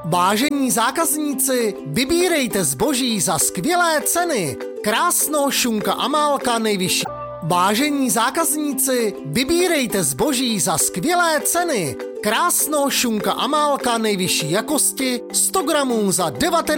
Vážení zákazníci, vybírejte zboží za skvělé ceny. Krásno, šunka Amálka nejvyšší. Vážení zákazníci, vybírejte zboží za skvělé ceny. Krásno, šunka Amálka nejvyšší jakosti 100 gramů za 19,90